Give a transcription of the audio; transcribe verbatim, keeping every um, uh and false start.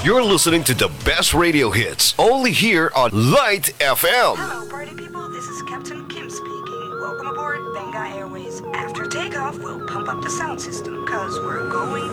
You're listening to the best radio hits, only here on Light F M. Hello, party people. This is Captain Kim speaking. Welcome aboard Benga Airways. After takeoff, we'll pump up the sound system, because we're going